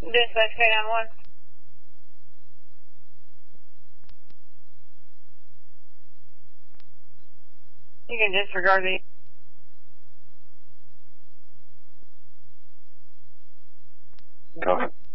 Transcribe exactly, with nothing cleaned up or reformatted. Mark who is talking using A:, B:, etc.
A: Dispatch K nine one. You can disregard the...
B: Go ahead.